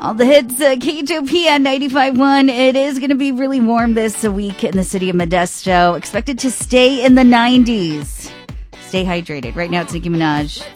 All the hits, KHOP on 95.1. It is going to be really warm this week in the city of Modesto. Expected to stay in the 90s. Stay hydrated. Right now it's Nicki Minaj.